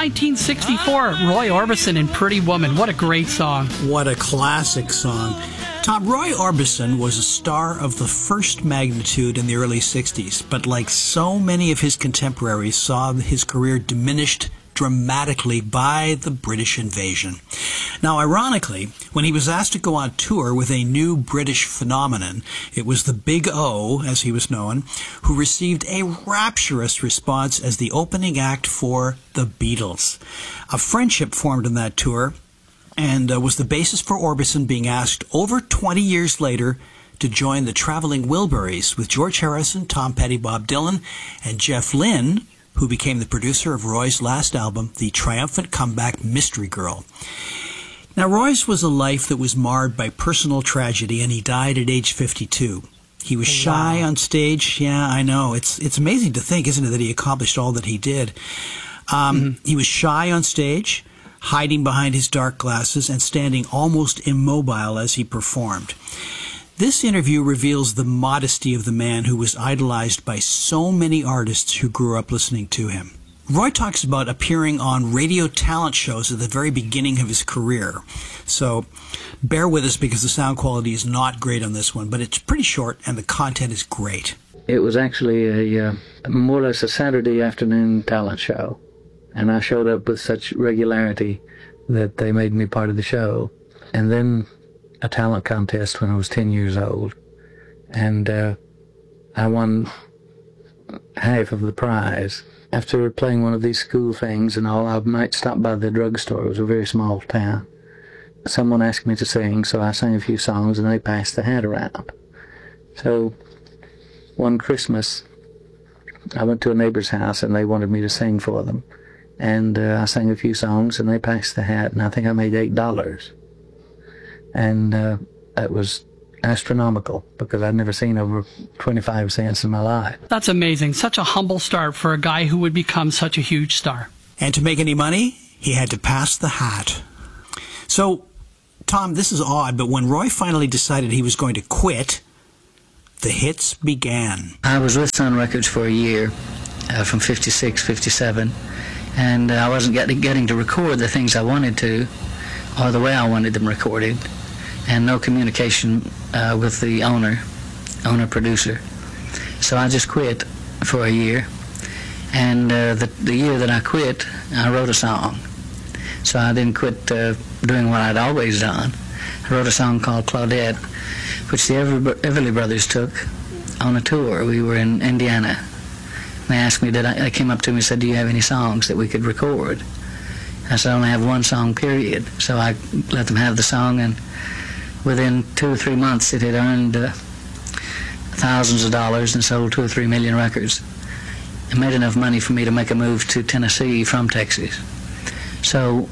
1964, Roy Orbison and Pretty Woman. What a great song. What a classic song. Tom, Roy Orbison was a star of the first magnitude in the early 60s, but like so many of his contemporaries, saw his career diminished dramatically by the British invasion. Now, ironically, when he was asked to go on tour with a new British phenomenon, it was the Big O, as he was known, who received a rapturous response as the opening act for the Beatles. A friendship formed on that tour, and was the basis for Orbison being asked over 20 years later to join the Traveling Wilburys with George Harrison, Tom Petty, Bob Dylan, and Jeff Lynne, who became the producer of Roy's last album, The Triumphant Comeback Mystery Girl. Now, Roy's was a life that was marred by personal tragedy, and he died at age 52. He was shy on stage. Yeah, I know. It's amazing to think, isn't it, that he accomplished all that he did. He was shy on stage, hiding behind his dark glasses and standing almost immobile as he performed. This interview reveals the modesty of the man who was idolized by so many artists who grew up listening to him. Roy talks about appearing on radio talent shows at the very beginning of his career. So bear with us because the sound quality is not great on this one, but it's pretty short and the content is great. It was actually a more or less a Saturday afternoon talent show. And I showed up with such regularity that they made me part of the show. And then a talent contest when I was 10 years old. And I won half of the prize. After playing one of these school things and all, I might stop by the drugstore. It was a very small town. Someone asked me to sing, so I sang a few songs and they passed the hat around. So one Christmas, I went to a neighbor's house and they wanted me to sing for them. And I sang a few songs, and they passed the hat, and I think I made $8. And that was astronomical, because I'd never seen over 25 cents in my life. That's amazing. Such a humble start for a guy who would become such a huge star. And to make any money, he had to pass the hat. So, Tom, this is odd, but when Roy finally decided he was going to quit, the hits began. I was with Sun Records for a year, from 56, 57. And I wasn't getting to record the things I wanted to, or the way I wanted them recorded, and no communication with the owner-producer. So I just quit for a year, and the year that I quit, I wrote a song. So I didn't quit doing what I'd always done. I wrote a song called Claudette, which the Everly Brothers took on a tour. We were in Indiana. They asked me, they came up to me and said, do you have any songs that we could record? I said, I only have one song, period. So I let them have the song, and within 2 or 3 months it had earned thousands of dollars and sold 2 or 3 million records. It made enough money for me to make a move to Tennessee from Texas. So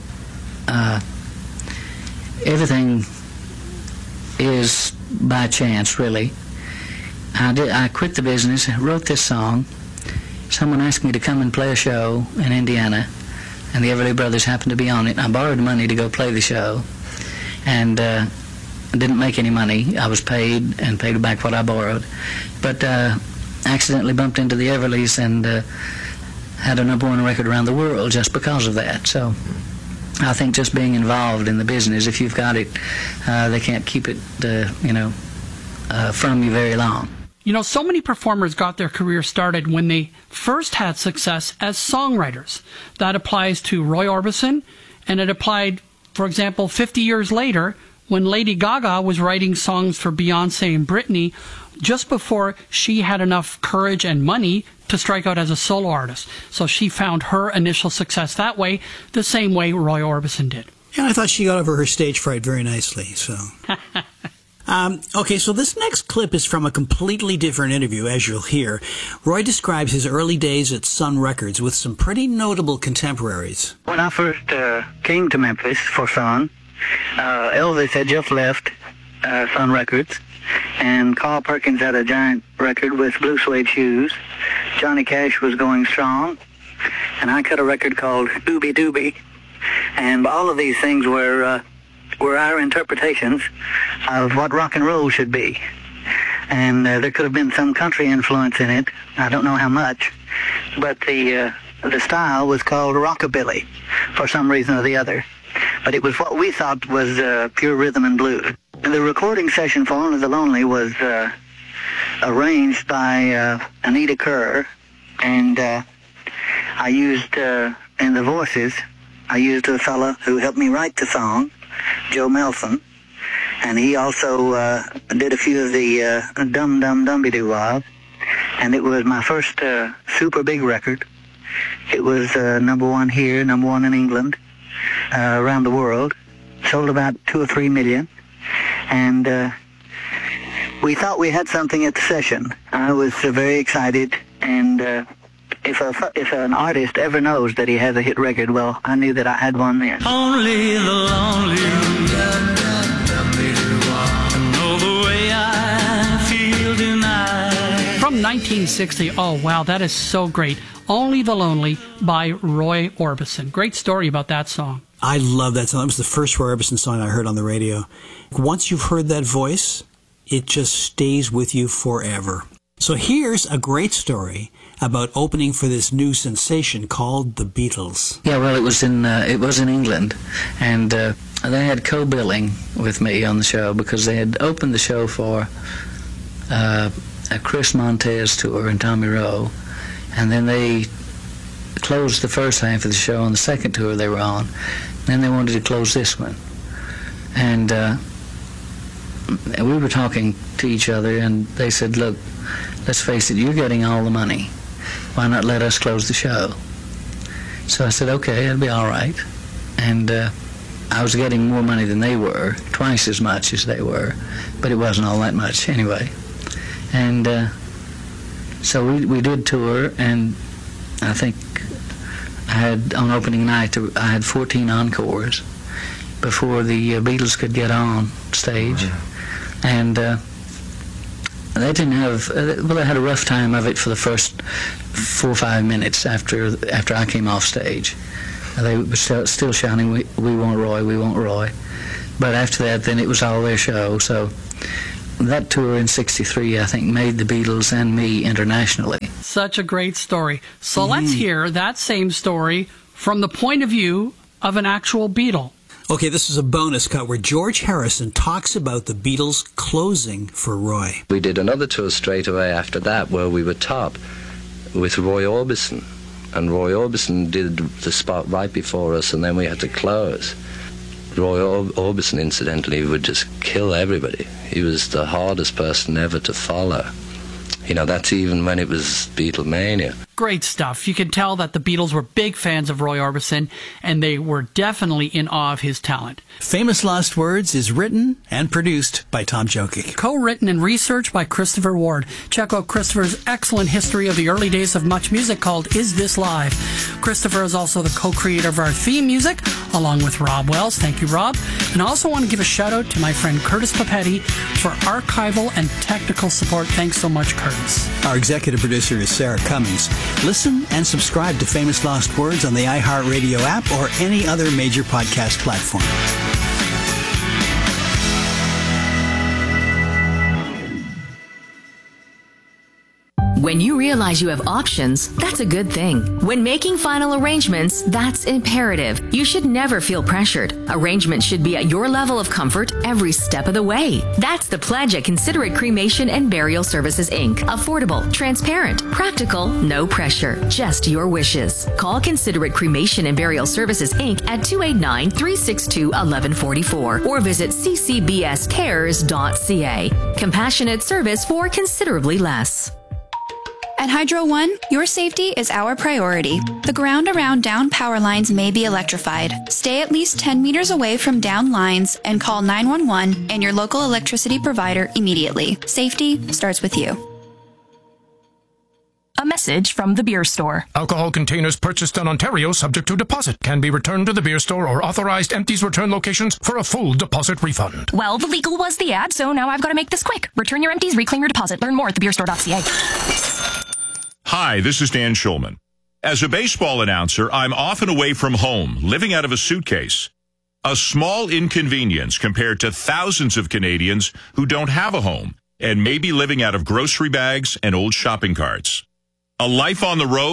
everything is by chance, really. I quit the business, wrote this song. Someone asked me to come and play a show in Indiana, and the Everly Brothers happened to be on it. I borrowed money to go play the show, and didn't make any money. I was paid and paid back what I borrowed, but accidentally bumped into the Everlys and had a #1 record around the world just because of that. So I think just being involved in the business, if you've got it, they can't keep it, from you very long. You know, so many performers got their career started when they first had success as songwriters. That applies to Roy Orbison, and it applied, for example, 50 years later when Lady Gaga was writing songs for Beyonce and Britney just before she had enough courage and money to strike out as a solo artist. So she found her initial success that way, the same way Roy Orbison did. And I thought she got over her stage fright very nicely, so... Okay, so this next clip is from a completely different interview, as you'll hear. Roy describes his early days at Sun Records with some pretty notable contemporaries. When I first came to Memphis for Sun, Elvis had just left Sun Records, and Carl Perkins had a giant record with Blue Suede Shoes. Johnny Cash was going strong, and I cut a record called Doobie Doobie, and all of these things were our interpretations of what rock and roll should be. And there could have been some country influence in it. I don't know how much. But the the style was called rockabilly for some reason or the other. But it was what we thought was pure rhythm and blues. The recording session for Only the Lonely was arranged by Anita Kerr, and I used, in the voices, I used a fella who helped me write the song, Joe Melson, and he also did a few of the Dum Dum Dumbie-Doo-Wop, and it was my first super big record. It was #1 here, #1 in England, around the world, sold about 2 or 3 million, and we thought we had something at the session. I was very excited, and if an artist ever knows that he has a hit record, well, I knew that I had one then. Only the lonely know the way I feel tonight. From 1960, oh wow, that is so great. Only the Lonely by Roy Orbison. Great story about that song. I love that song. That was the first Roy Orbison song I heard on the radio. Once you've heard that voice, it just stays with you forever. So here's a great story about opening for this new sensation called the Beatles. Yeah, well, it was in England, and they had co-billing with me on the show because they had opened the show for a Chris Montez tour and Tommy Rowe, and then they closed the first half of the show on the second tour they were on. Then they wanted to close this one, and we were talking to each other, and they said, "Look, let's face it, you're getting all the money. Why not let us close the show?" So I said, okay, it'll be all right. And I was getting more money than they were, twice as much as they were, but it wasn't all that much anyway. And so we did tour, and I think I had, on opening night, I had 14 encores before the Beatles could get on stage. And they didn't have, well, they had a rough time of it for the first 4 or 5 minutes after I came off stage. They were still shouting, we want Roy, we want Roy. But after that, then it was all their show. So that tour in '63, I think, made the Beatles and me internationally. Such a great story. So let's hear that same story from the point of view of an actual Beatle. Okay, this is a bonus cut where George Harrison talks about the Beatles closing for Roy. We did another tour straight away after that where we were top with Roy Orbison. And Roy Orbison did the spot right before us, and then we had to close. Roy Orbison, incidentally, would just kill everybody. He was the hardest person ever to follow. You know, that's even when it was Beatlemania. Great stuff. You can tell that the Beatles were big fans of Roy Orbison, and they were definitely in awe of his talent. Famous Last Words is written and produced by Tom Jokic. Co-written and researched by Christopher Ward. Check out Christopher's excellent history of the early days of Much Music called Is This Live? Christopher is also the co-creator of our theme music, along with Rob Wells. Thank you, Rob. And I also want to give a shout-out to my friend Curtis Papetti for archival and technical support. Thanks so much, Curtis. Our executive producer is Sarah Cummings. Listen and subscribe to Famous Lost Words on the iHeartRadio app or any other major podcast platform. When you realize you have options, that's a good thing. When making final arrangements, that's imperative. You should never feel pressured. Arrangements should be at your level of comfort every step of the way. That's the pledge at Considerate Cremation and Burial Services, Inc. Affordable, transparent, practical, no pressure, just your wishes. Call Considerate Cremation and Burial Services, Inc. at 289-362-1144 or visit ccbscares.ca. Compassionate service for considerably less. At Hydro One, your safety is our priority. The ground around down power lines may be electrified. Stay at least 10 meters away from down lines and call 911 and your local electricity provider immediately. Safety starts with you. A message from the beer store. Alcohol containers purchased in Ontario subject to deposit can be returned to the beer store or authorized empties return locations for a full deposit refund. Well, the legal was the ad, so now I've got to make this quick. Return your empties, reclaim your deposit. Learn more at thebeerstore.ca. Hi, this is Dan Schulman. As a baseball announcer, I'm often away from home, living out of a suitcase. A small inconvenience compared to thousands of Canadians who don't have a home and may be living out of grocery bags and old shopping carts. A life on the road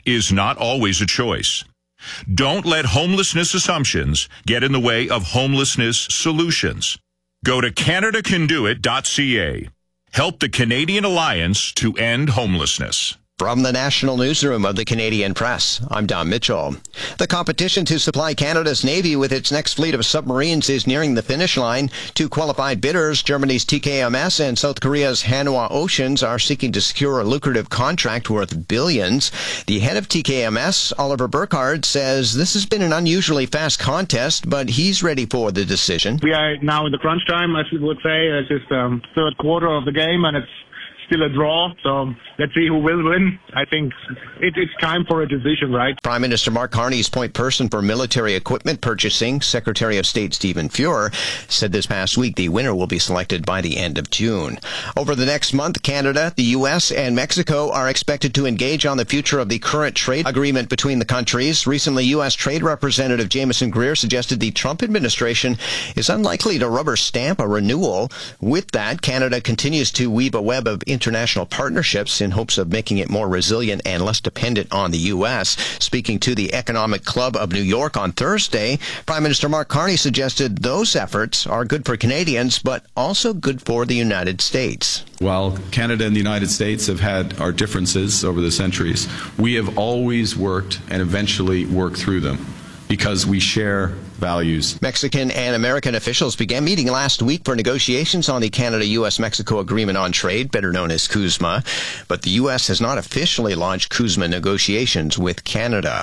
is not always a choice. Don't let homelessness assumptions get in the way of homelessness solutions. Go to CanadaCanDoIt.ca. Help the Canadian Alliance to end homelessness. From the National Newsroom of the Canadian Press, I'm Don Mitchell. The competition to supply Canada's Navy with its next fleet of submarines is nearing the finish line. Two qualified bidders, Germany's TKMS and South Korea's Hanwha Oceans, are seeking to secure a lucrative contract worth billions. The head of TKMS, Oliver Burkhardt, says this has been an unusually fast contest, but he's ready for the decision. We are now in the crunch time, as we would say. It's just third quarter of the game, and it's still a draw, so let's see who will win. I think it's time for a decision, right? Prime Minister Mark Carney's point person for military equipment purchasing, Secretary of State Stephen Fuhr, said this past week the winner will be selected by the end of June. Over the next month, Canada, the U.S., and Mexico are expected to engage on the future of the current trade agreement between the countries. Recently, U.S. Trade Representative Jameson Greer suggested the Trump administration is unlikely to rubber stamp a renewal. With that, Canada continues to weave a web of international partnerships in hopes of making it more resilient and less dependent on the U.S. Speaking to the Economic Club of New York on Thursday, Prime Minister Mark Carney suggested those efforts are good for Canadians, but also good for the United States. While Canada and the United States have had our differences over the centuries, we have always worked and eventually worked through them because we share values. Mexican and American officials began meeting last week for negotiations on the Canada-U.S.-Mexico Agreement on Trade, better known as CUSMA, but the U.S. has not officially launched CUSMA negotiations with Canada.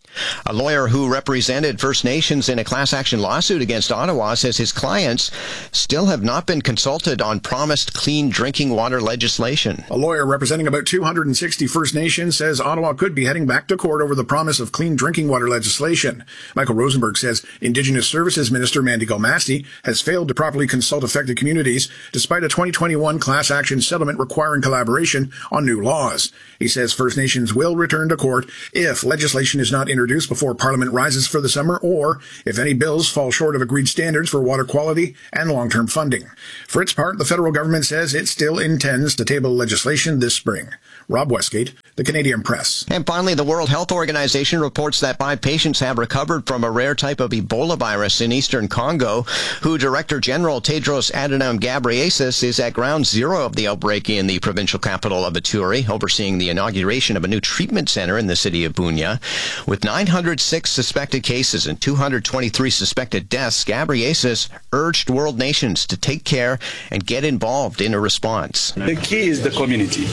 A lawyer who represented First Nations in a class action lawsuit against Ottawa says his clients still have not been consulted on promised clean drinking water legislation. A lawyer representing about 260 First Nations says Ottawa could be heading back to court over the promise of clean drinking water legislation. Michael Rosenberg says Indigenous Services Minister Mandy Galmasti has failed to properly consult affected communities despite a 2021 class action settlement requiring collaboration on new laws. He says First Nations will return to court if legislation is not introduced before Parliament rises for the summer, or if any bills fall short of agreed standards for water quality and long-term funding. For its part, the federal government says it still intends to table legislation this spring. Rob Westgate, the Canadian Press. And finally, the World Health Organization reports that 5 patients have recovered from a rare type of Ebola virus in eastern Congo, who Director General Tedros Adhanom Ghebreyesus is at ground zero of the outbreak in the provincial capital of Ituri, overseeing the inauguration of a new treatment center in the city of Bunia. With 906 suspected cases and 223 suspected deaths, Ghebreyesus urged world nations to take care and get involved in a response. The key is the community.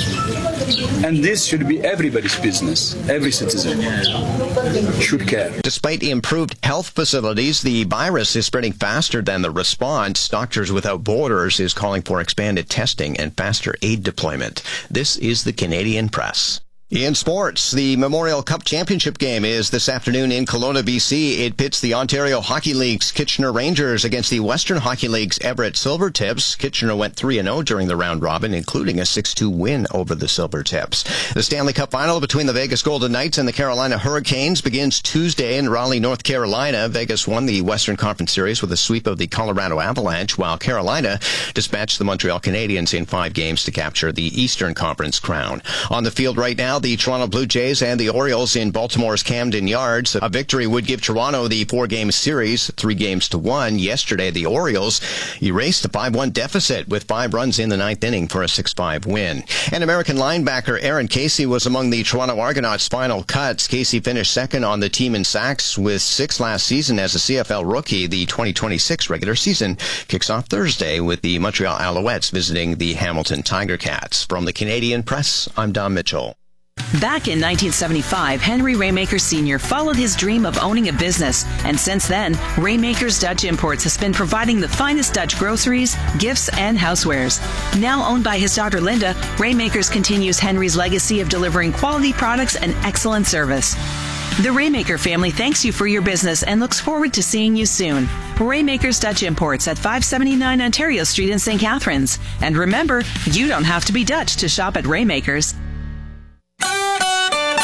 And this should be everybody's business. Every citizen should care. Despite improved health facilities, the virus is spreading faster than the response. Doctors Without Borders is calling for expanded testing and faster aid deployment. This is the Canadian Press. In sports, the Memorial Cup Championship game is this afternoon in Kelowna, BC. It pits the Ontario Hockey League's Kitchener Rangers against the Western Hockey League's Everett Silvertips. Kitchener went 3-0 during the round robin, including a 6-2 win over the Silvertips. The Stanley Cup final between the Vegas Golden Knights and the Carolina Hurricanes begins Tuesday in Raleigh, North Carolina. Vegas won the Western Conference Series with a sweep of the Colorado Avalanche, while Carolina dispatched the Montreal Canadiens in 5 games to capture the Eastern Conference crown. On the field right now, the Toronto Blue Jays and the Orioles in Baltimore's Camden Yards. A victory would give Toronto the 4-game series, 3-1. Yesterday, the Orioles erased a 5-1 deficit with 5 runs in the 9th inning for a 6-5 win. And American linebacker Aaron Casey was among the Toronto Argonauts' final cuts. Casey finished second on the team in sacks with 6 last season as a CFL rookie. The 2026 regular season kicks off Thursday with the Montreal Alouettes visiting the Hamilton Tiger Cats. From the Canadian Press, I'm Don Mitchell. Back in 1975, Henry Raymaker Sr. followed his dream of owning a business, and since then, Raymaker's Dutch Imports has been providing the finest Dutch groceries, gifts, and housewares. Now owned by his daughter Linda, Raymakers continues Henry's legacy of delivering quality products and excellent service. The Raymaker family thanks you for your business and looks forward to seeing you soon. Raymaker's Dutch Imports at 579 Ontario Street in St. Catharines. And remember, you don't have to be Dutch to shop at Raymaker's.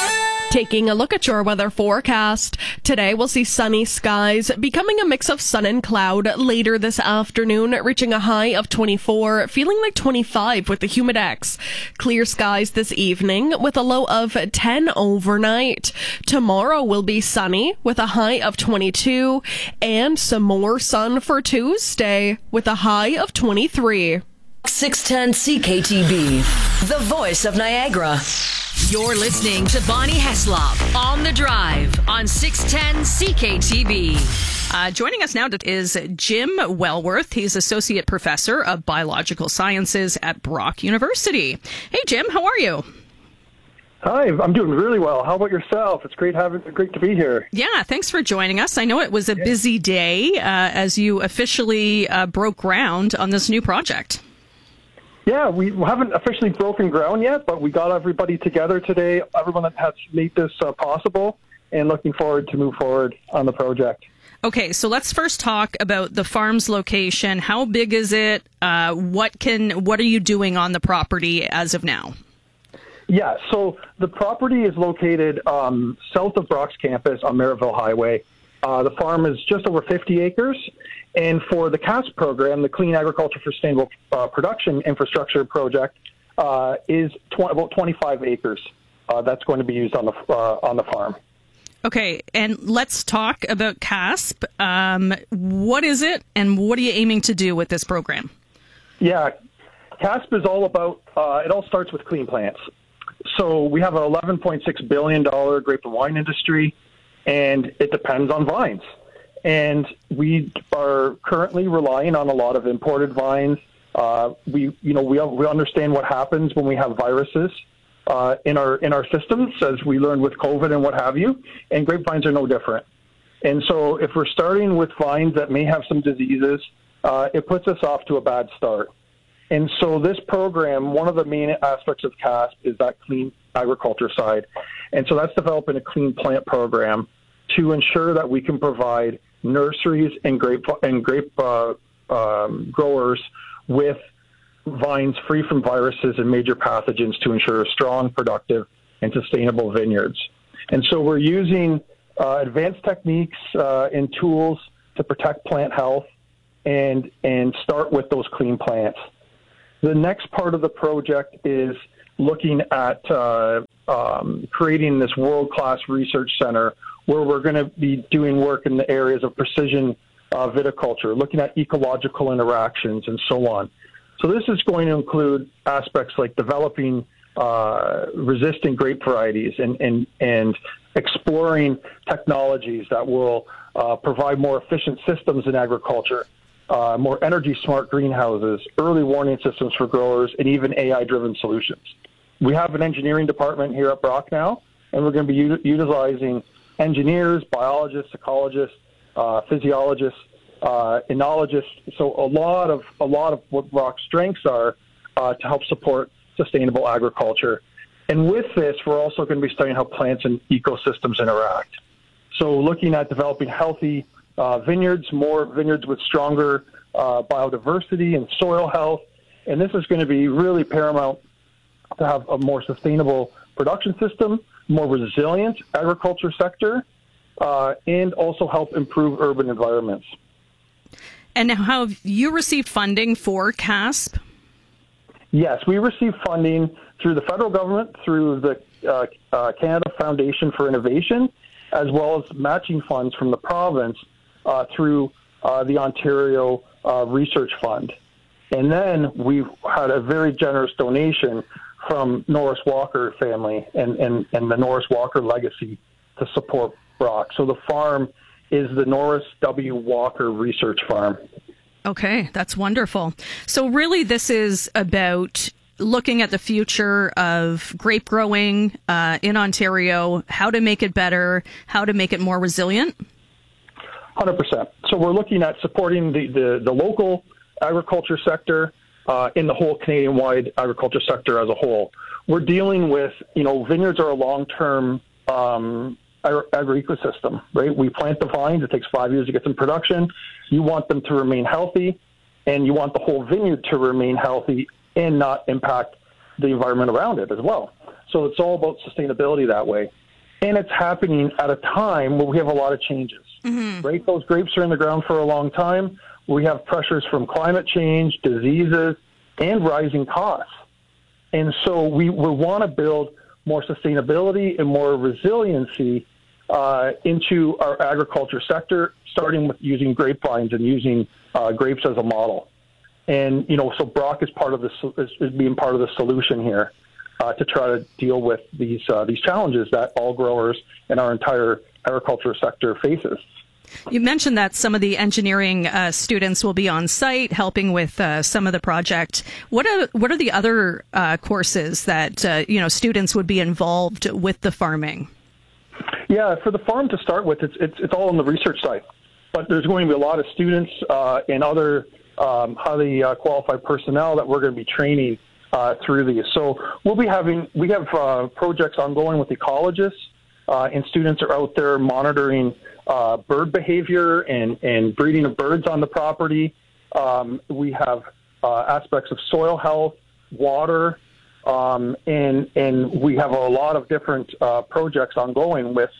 Taking a look at your weather forecast. Today we'll see sunny skies, becoming a mix of sun and cloud later this afternoon, reaching a high of 24, feeling like 25 with the humidex. Clear skies this evening with a low of 10 overnight. Tomorrow will be sunny with a high of 22 and some more sun for Tuesday with a high of 23. 610 CKTB, the voice of Niagara. You're listening to Bonnie Heslop on The Drive on 610 CKTB. Joining us now is Jim Wellworth. He's Associate Professor of Biological Sciences at Brock University. Hey, Jim, how are you? Hi, I'm doing really well. How about yourself? It's great to be here. Yeah, thanks for joining us. I know it was a busy day as you officially broke ground on this new project. Yeah, we haven't officially broken ground yet, but we got everybody together today, everyone that has made this possible, and looking forward to move forward on the project. Okay, so let's first talk about the farm's location. How big is it? What are you doing on the property as of now? Yeah, so the property is located south of Brock's campus on Merrittville Highway. The farm is just over 50 acres. And for the CASP program, the Clean Agriculture for Sustainable Production Infrastructure Project, is about 25 acres. That's going to be used on the farm. Okay, and let's talk about CASP. What is it, and what are you aiming to do with this program? Yeah, CASP is all about, it all starts with clean plants. So we have an $11.6 billion grape and wine industry, and it depends on vines. And we are currently relying on a lot of imported vines. We understand what happens when we have viruses in our systems, as we learned with COVID and what have you. And grapevines are no different. And so, if we're starting with vines that may have some diseases, it puts us off to a bad start. And so, this program, one of the main aspects of CASP is that clean agriculture side. And so, that's developing a clean plant program to ensure that we can provide nurseries and grape growers with vines free from viruses and major pathogens to ensure strong, productive, and sustainable vineyards. And so we're using advanced techniques and tools to protect plant health and start with those clean plants. The next part of the project is looking at creating this world-class research center where we're going to be doing work in the areas of precision viticulture, looking at ecological interactions and so on. So this is going to include aspects like developing resistant grape varieties and exploring technologies that will provide more efficient systems in agriculture, more energy-smart greenhouses, early warning systems for growers, and even AI-driven solutions. We have an engineering department here at Brock now, and we're going to be utilizing engineers, biologists, ecologists, physiologists, enologists. So a lot of what Brock's strengths are to help support sustainable agriculture. And with this, we're also going to be studying how plants and ecosystems interact. So looking at developing healthy vineyards, more vineyards with stronger biodiversity and soil health. And this is going to be really paramount to have a more sustainable production system, more resilient agriculture sector, and also help improve urban environments. And have you received funding for CASP? Yes, we received funding through the federal government, through the Canada Foundation for Innovation, as well as matching funds from the province through the Ontario Research Fund. And then we've had a very generous donation from Norris Walker family and the Norris Walker legacy to support Brock. So the farm is the Norris W. Walker Research Farm. Okay, that's wonderful. So really this is about looking at the future of grape growing in Ontario, how to make it better, how to make it more resilient? 100%. So we're looking at supporting the local agriculture sector in the whole Canadian-wide agriculture sector as a whole. We're dealing with, vineyards are a long-term agro-ecosystem, right? We plant the vines. It takes 5 years to get them production. You want them to remain healthy, and you want the whole vineyard to remain healthy and not impact the environment around it as well. So it's all about sustainability that way. And it's happening at a time where we have a lot of changes, right? Those grapes are in the ground for a long time. We have pressures from climate change, diseases, and rising costs. And so we want to build more sustainability and more resiliency into our agriculture sector, starting with using grapevines and using grapes as a model. And, so Brock is being part of the solution here to try to deal with these challenges that all growers and our entire agriculture sector faces. You mentioned that some of the engineering students will be on site helping with some of the project. What are the other courses that students would be involved with the farming? Yeah, for the farm to start with, it's all on the research side, but there's going to be a lot of students and other highly qualified personnel that we're going to be training through these. So we have projects ongoing with ecologists, and students are out there monitoring bird behavior and breeding of birds on the property. We have aspects of soil health, water, and we have a lot of different projects ongoing with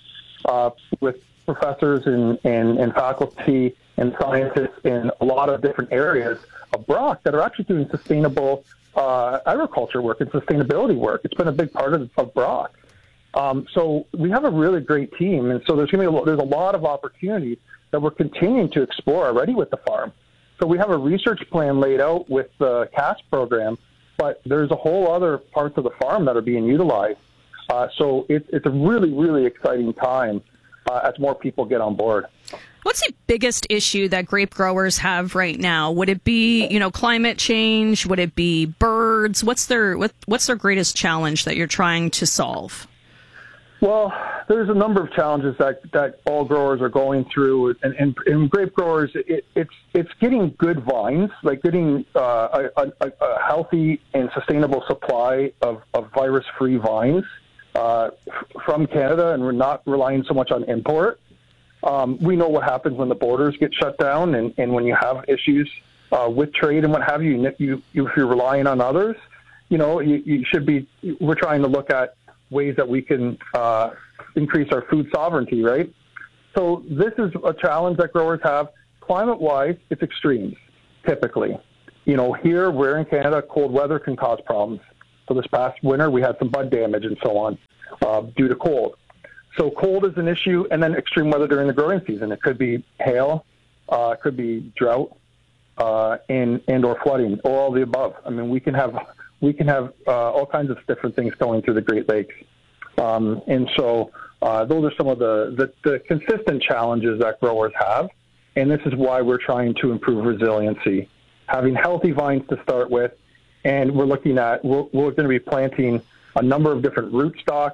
professors and faculty and scientists in a lot of different areas of Brock that are actually doing sustainable agriculture work and sustainability work. It's been a big part of Brock. So we have a really great team, and so there's a lot of opportunities that we're continuing to explore already with the farm. So we have a research plan laid out with the CAS program, but there's a whole other parts of the farm that are being utilized. So it's a really, really exciting time as more people get on board. What's the biggest issue that grape growers have right now? Would it be, climate change? Would it be birds? What's their greatest challenge that you're trying to solve? Well, there's a number of challenges that all growers are going through, and grape growers, it's getting good vines, like getting a healthy and sustainable supply of virus-free vines from Canada, and we're not relying so much on import. We know what happens when the borders get shut down, and when you have issues with trade and what have you. If you're relying on others, you should be. We're trying to look at ways that we can increase our food sovereignty, right? So this is a challenge that growers have. Climate-wise, it's extremes, typically. Here, we're in Canada, cold weather can cause problems. So this past winter, we had some bud damage and so on due to cold. So cold is an issue, and then extreme weather during the growing season. It could be hail, it could be drought, and or flooding, or all the above. I mean, we can have all kinds of different things going through the Great Lakes. And so those are some of the consistent challenges that growers have, and this is why we're trying to improve resiliency. Having healthy vines to start with, and we're going to be planting a number of different rootstocks,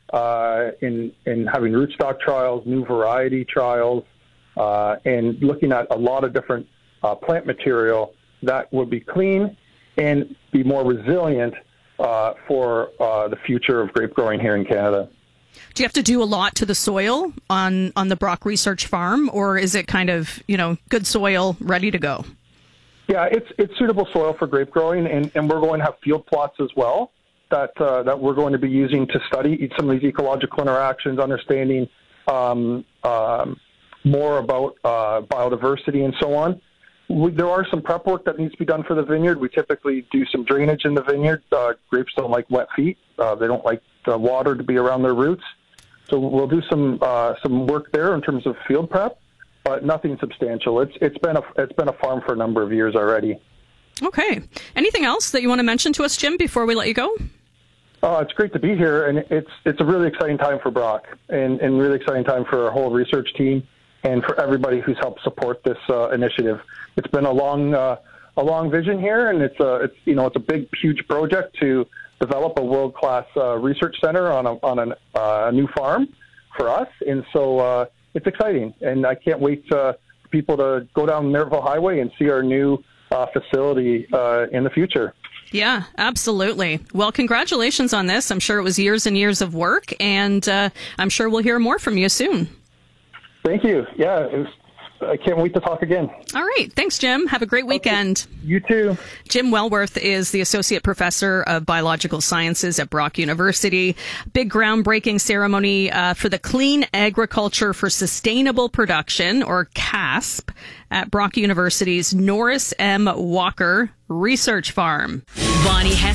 in having rootstock trials, new variety trials, and looking at a lot of different plant material that would be clean and be more resilient for the future of grape growing here in Canada. Do you have to do a lot to the soil on the Brock Research Farm, or is it kind of, good soil ready to go? Yeah, it's suitable soil for grape growing, and we're going to have field plots as well that we're going to be using to study some of these ecological interactions, understanding more about biodiversity and so on. There are some prep work that needs to be done for the vineyard. We typically do some drainage in the vineyard. Grapes don't like wet feet. They don't like the water to be around their roots. So we'll do some work there in terms of field prep, but nothing substantial. It's been a farm for a number of years already. Okay. Anything else that you want to mention to us, Jim, before we let you go? It's great to be here, and it's a really exciting time for Brock, and really exciting time for our whole research team and for everybody who's helped support this initiative. It's been a long vision here, and it's a big, huge project to develop a world-class research center on a new farm for us, and so it's exciting, and I can't wait for people to go down Maryville Highway and see our new facility in the future. Yeah, absolutely. Well, congratulations on this. I'm sure it was years and years of work, and I'm sure we'll hear more from you soon. Thank you. Yeah, I can't wait to talk again. All right. Thanks, Jim. Have a great weekend. You too. Jim Wellworth is the Associate Professor of Biological Sciences at Brock University. Big groundbreaking ceremony for the Clean Agriculture for Sustainable Production, or CASP, at Brock University's Norris M. Walker Research Farm. Bonnie Hess